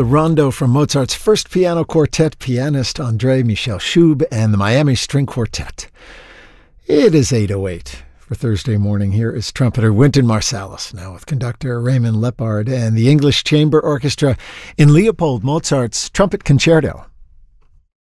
the Rondo from Mozart's first piano quartet, pianist André Michel Schub, and the Miami String Quartet. It is 8:08 for Thursday morning. Here is trumpeter Wynton Marsalis, now with conductor Raymond Lepard and the English Chamber Orchestra in Leopold Mozart's Trumpet Concerto.